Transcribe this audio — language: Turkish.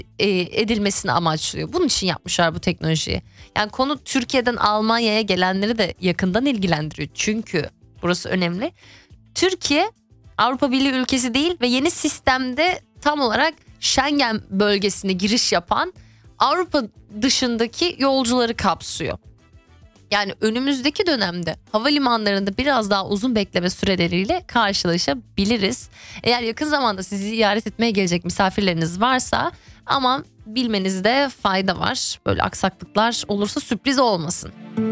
edilmesini amaçlıyor. Bunun için yapmışlar bu teknolojiyi. Yani konu Türkiye'den Almanya'ya gelenleri de yakından ilgilendiriyor. Çünkü burası önemli. Türkiye Avrupa Birliği ülkesi değil ve yeni sistemde tam olarak Schengen bölgesine giriş yapan Avrupa dışındaki yolcuları kapsıyor. Yani önümüzdeki dönemde havalimanlarında biraz daha uzun bekleme süreleriyle karşılaşabiliriz. Eğer yakın zamanda sizi ziyaret etmeye gelecek misafirleriniz varsa aman bilmenizde fayda var. Böyle aksaklıklar olursa sürpriz olmasın.